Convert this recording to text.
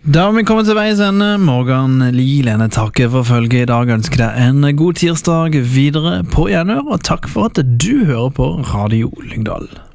Da har vi kommet til veis ende. Morgan Lilene takker for følget i dag. Ønsker deg en god tirsdag videre på gjenhør, og takk for at du hører på Radio Lyngdal.